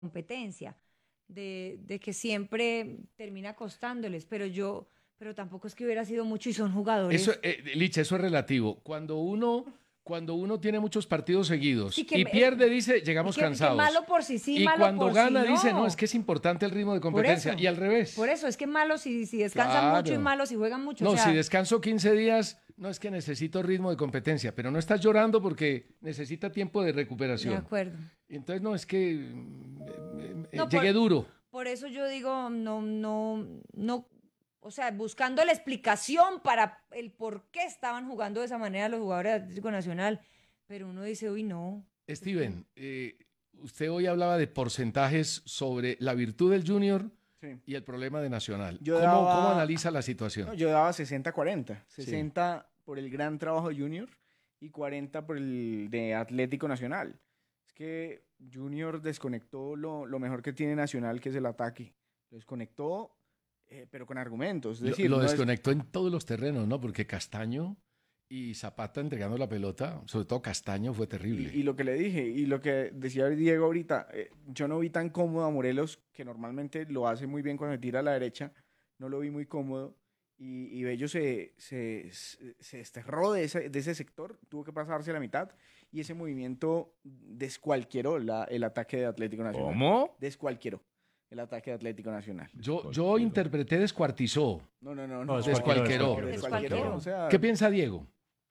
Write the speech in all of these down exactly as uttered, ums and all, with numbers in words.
competencia, de, de que siempre termina costándoles, pero yo, pero tampoco es que hubiera sido mucho y son Eso, jugadores. eh, Licha, eso es relativo. Cuando uno, cuando uno tiene muchos partidos Sí, seguidos que, y me- eh, pierde, dice, y llegamos que, y que cansados. malo por sí sí, Y malo cuando por sí gana, dice, no, es no. que es importante el ritmo de Por competencia. Y eso, al por revés. eso, es que malo si, si descansan mucho y Claro. malo si juegan mucho, o No, si sea, descanso quince días, no es que necesito ritmo de competencia, pero no estás llorando porque necesita tiempo de de recuperación. acuerdo. Y entonces, no, es que mm, eh, eh, No, llegué por, duro. por eso yo digo, no, no, no, o sea, buscando la explicación para el por qué estaban jugando de esa manera los jugadores de Atlético Nacional, pero uno dice, uy, no, es que Steven, eh, usted hoy hablaba de porcentajes sobre la virtud del Junior Sí. y el problema de Nacional. Yo ¿Cómo, cómo daba, analiza la no, situación? yo daba sesenta cuarenta. Sí. sesenta por el gran trabajo de Junior y cuarenta por el de Atlético Nacional. Es que Junior desconectó lo, lo mejor que tiene Nacional, que es el ataque. Lo desconectó, eh, pero con argumentos. Es Lo, decir, lo no es, desconectó en todos los terrenos, ¿no? Porque Castaño y Zapata entregando la pelota, sobre todo Castaño, fue Y, terrible. y lo que le dije, y lo que decía Diego ahorita, eh, yo no vi tan cómodo a Morelos, que normalmente lo hace muy bien cuando se tira a la derecha, no lo vi muy cómodo, y, y Bello se, se, se se desterró de ese, de ese sector, tuvo que pasarse a la mitad, y ese movimiento descualquieró la, el ataque de Atlético Nacional. ¿Cómo? Descualquieró el ataque de Atlético Nacional. Yo, yo Descualquiera. interpreté descuartizó. No, no, no, No, no, descualquiera, Descualquieró. no, descualquiera, descualquieró, descualquiera. o sea, ¿Qué piensa Diego?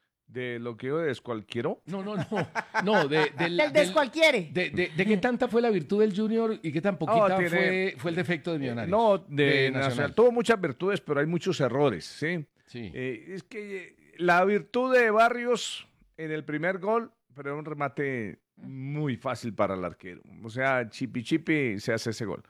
De lo que yo descualquiero. No, no, no. No, de, del, del del- descualquiere. de, de- de qué tanta fue la virtud del Junior y qué tan poquita Oh, tiene- fue, fue el defecto de Eh, Millonarios. no, de, Nacional. Tuvo muchas virtudes, pero hay muchos errores, ¿sí? Sí. Eh, es que eh, la virtud de Barrios en el primer gol, pero era un remate muy fácil para el arquero. O sea, chipi chipi se hace ese gol.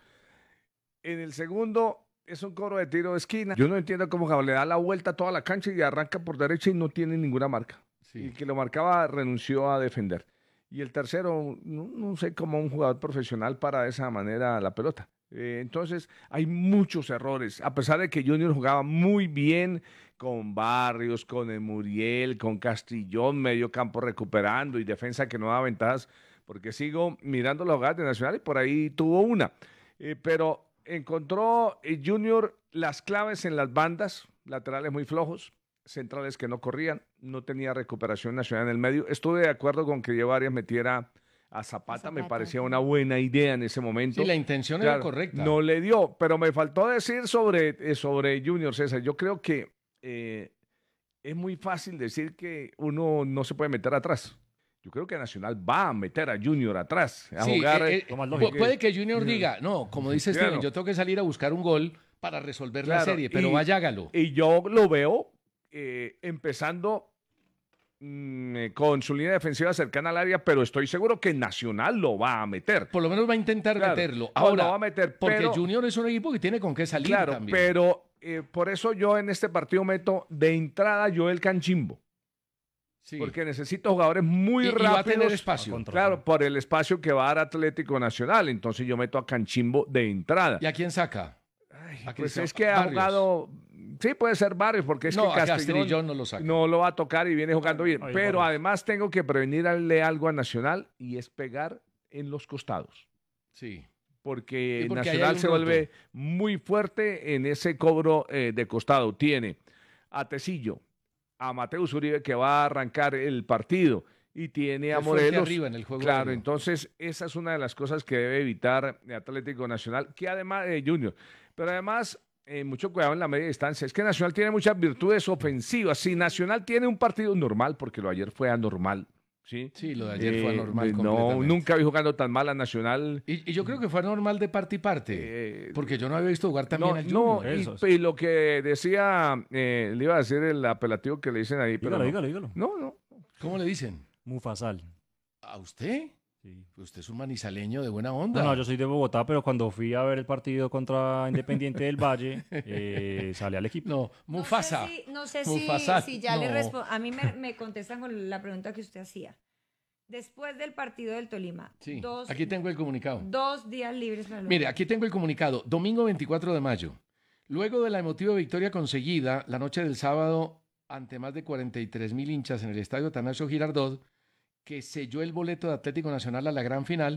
En el segundo es un cobro de tiro de esquina. Yo no entiendo cómo le da la vuelta a toda la cancha y arranca por derecha y no tiene ninguna marca. Sí. Y el que lo marcaba renunció a defender. Y el tercero, no, no sé cómo un jugador profesional para de esa manera la pelota. Eh, entonces, hay muchos errores. A pesar de que Junior jugaba muy bien con Barrios, con Muriel, con Castrillón, medio campo recuperando y defensa que no da ventajas, porque sigo mirando las jugadas de Nacional y por ahí tuvo una. Eh, pero encontró eh, Junior las claves en las bandas, laterales muy flojos, centrales que no corrían, no tenía recuperación Nacional en el medio. Estuve de acuerdo con que Diego Arias metiera a Zapata, A me Zapata, parecía sí. una buena idea en ese momento. Sí, la intención era Claro, correcta. no le dio, pero me faltó decir sobre, eh, sobre Junior, César. Yo creo que eh, es muy fácil decir que uno no se puede meter atrás. Yo creo que Nacional va a meter a Junior atrás, a Sí, jugar. eh, eh, Lo más pu- lógico. puede que Junior diga, no, como dice Claro. Steven, yo tengo que salir a buscar un gol para resolver la Claro, serie, pero y- vaya, hágalo. Y yo lo veo eh, empezando mm, eh, con su línea defensiva cercana al área, pero estoy seguro que Nacional lo va a meter. Por lo menos va a intentar Claro, meterlo. no, Ahora, lo va a meter, porque pero- Junior es un equipo que tiene con qué salir Claro, también. pero eh, por eso yo en este partido meto de entrada Joel Canchimbo. Sí. Porque necesito jugadores muy Y- y rápidos. va a tener espacio. A contra. Claro, por el espacio que va a dar Atlético Nacional. Entonces yo meto a Canchimbo de entrada. ¿Y a quién saca? Ay, ¿A quién pues saca? es que ha Barrios. jugado. Sí, puede ser Barrios, porque es No, que a Castrillón, Castrillón no lo saca. no lo va a tocar y viene jugando bien. Ahí Pero Barrios. además tengo que prevenirle algo a Nacional y es pegar en los costados. Sí. Porque, Sí, porque ahí hay Nacional un se roto. vuelve muy fuerte en ese cobro eh, de costado. Tiene a Tecillo, a Mateus Uribe que va a arrancar el partido y tiene a Es fuerte Morelos. arriba en el juego Claro, aéreo. entonces esa es una de las cosas que debe evitar el Atlético Nacional, que además de Junior, pero además eh, mucho cuidado en la media distancia. Es que Nacional tiene muchas virtudes ofensivas. Si Nacional tiene un partido normal, porque lo de ayer fue anormal, ¿sí? Sí, lo de ayer fue Eh, anormal No, completamente. nunca vi jugando tan mal a Nacional. Y, y yo creo que fue anormal de parte y parte. Eh, porque yo no había visto jugar también No, al no, Junior. y, Eso es. y lo que decía, eh, le iba a decir el apelativo que le dicen ahí, pero Dígalo, no. dígalo, dígalo. No, no. ¿Cómo le dicen? Mufasal. ¿A usted? Sí. Usted es un manizaleño de buena onda. No, no, yo soy de Bogotá, pero cuando fui a ver el partido contra Independiente del Valle, eh, salí al equipo. No, Mufasa. No sé si, no sé si- Mufasa, si ya le no. respondo. A mí me, me contestan con la pregunta que usted hacía. Después del partido del Tolima, Sí, dos, aquí tengo el comunicado. dos días libres para los Mire, aquí tengo el comunicado. Domingo veinticuatro de mayo. Luego de la emotiva victoria conseguida la noche del sábado ante más de cuarenta y tres mil hinchas en el estadio Atanasio Girardot, que selló el boleto de Atlético Nacional a la gran final,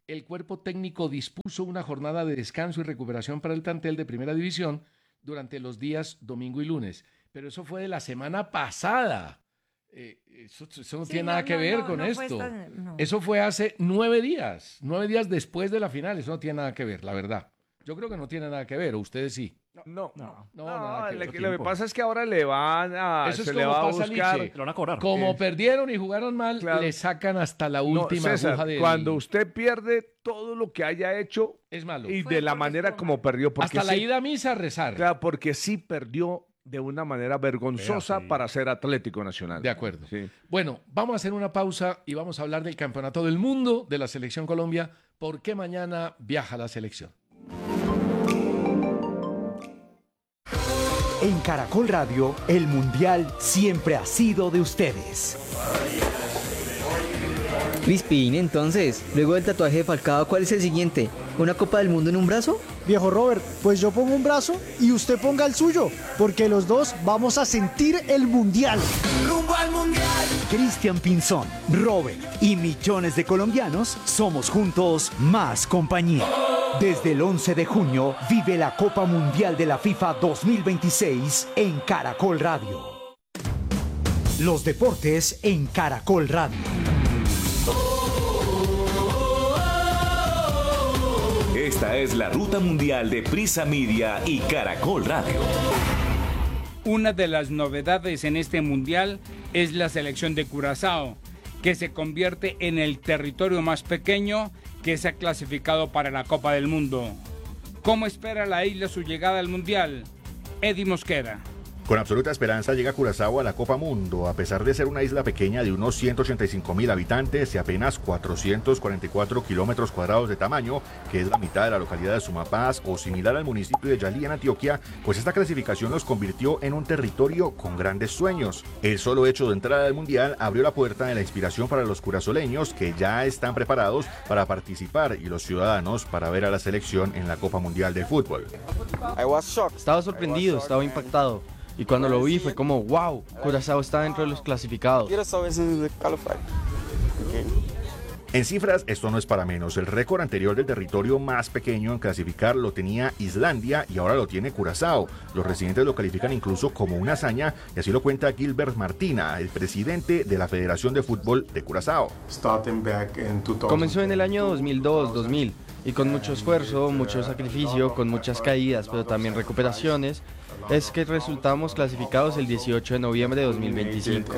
el cuerpo técnico dispuso una jornada de descanso y recuperación para el plantel de Primera División durante los días domingo y lunes. Pero eso fue de la semana pasada. Eh, eso, eso no Sí, tiene no, nada que no, ver no, con no fue esto. esta- no. Eso fue hace nueve días, nueve días después de la final. Eso no tiene nada que ver, la verdad. Yo creo que no tiene nada que ver, o ustedes sí. No, No. No, no, nada que lo, ver. que, lo que pasa es que ahora le van a, Eso es se le como va a pasa, buscar. Liche. Lo van a cobrar. Como Eh, perdieron y jugaron mal, claro. le sacan hasta la No, última César, aguja del... cuando usted pierde todo lo que haya hecho Es malo. y Fue de la porque manera estuvo como mal. perdió, porque Hasta la sí, ida a misa a rezar. claro, porque sí perdió de una manera vergonzosa sí. para ser Atlético Nacional. De acuerdo. Sí. Bueno, vamos a hacer una pausa y vamos a hablar del Campeonato del Mundo de la Selección Colombia, porque mañana viaja la selección. En Caracol Radio, el Mundial siempre ha sido de ustedes. Crispin, entonces, luego del tatuaje de Falcao, ¿cuál es el siguiente? ¿Una Copa del Mundo en un brazo? Viejo Robert, pues yo pongo un brazo y usted ponga el suyo, porque los dos vamos a sentir el Mundial. ¡Rumbo al Mundial! Cristian Pinzón, Robert y millones de colombianos somos juntos más compañía. Desde el once de junio vive la Copa Mundial de la FIFA dos mil veintiséis en Caracol Radio. Los deportes en Caracol Radio. Esta es la ruta mundial de Prisa Media y Caracol Radio. Una de las novedades en este mundial es la selección de Curazao, que se convierte en el territorio más pequeño que se ha clasificado para la Copa del Mundo. ¿Cómo espera la isla su llegada al mundial? Eddie Mosquera. Con absoluta esperanza llega Curazao a la Copa Mundo, a pesar de ser una isla pequeña de unos ciento ochenta y cinco mil habitantes y apenas cuatrocientos cuarenta y cuatro kilómetros cuadrados de tamaño, que es la mitad de la localidad de Sumapaz o similar al municipio de Yalí en Antioquia, pues esta clasificación los convirtió en un territorio con grandes sueños. El solo hecho de entrar al Mundial abrió la puerta de la inspiración para los curazoleños, que ya están preparados para participar, y los ciudadanos para ver a la selección en la Copa Mundial de Fútbol. Estaba sorprendido, estaba impactado. Y cuando lo vi fue como, wow, Curazao está dentro de los clasificados. En cifras, esto no es para menos. El récord anterior del territorio más pequeño en clasificar lo tenía Islandia y ahora lo tiene Curazao. Los residentes lo califican incluso como una hazaña, y así lo cuenta Gilbert Martina, el presidente de la Federación de Fútbol de Curazao. Comenzó en el año dos mil dos, dos mil, y con mucho esfuerzo, mucho sacrificio, con muchas caídas, pero también recuperaciones, es que resultamos clasificados el dieciocho de noviembre de dos mil veinticinco.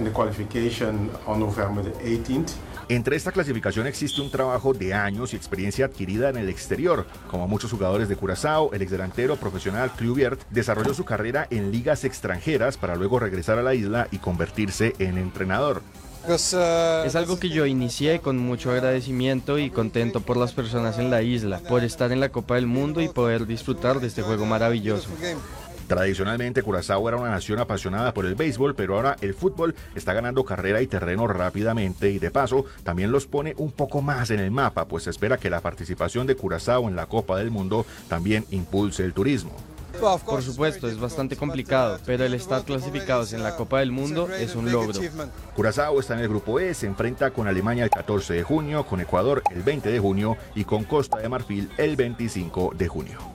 Entre esta clasificación existe un trabajo de años y experiencia adquirida en el exterior. Como muchos jugadores de Curazao, el exdelantero profesional Kluivert desarrolló su carrera en ligas extranjeras para luego regresar a la isla y convertirse en entrenador. Es algo que yo inicié con mucho agradecimiento y contento por las personas en la isla, por estar en la Copa del Mundo y poder disfrutar de este juego maravilloso. Tradicionalmente, Curazao era una nación apasionada por el béisbol, pero ahora el fútbol está ganando carrera y terreno rápidamente, y de paso también los pone un poco más en el mapa, pues se espera que la participación de Curazao en la Copa del Mundo también impulse el turismo. Por supuesto, es bastante complicado, pero el estar clasificados en la Copa del Mundo es un logro. Curazao está en el grupo E, se enfrenta con Alemania el catorce de junio, con Ecuador el veinte de junio y con Costa de Marfil el veinticinco de junio.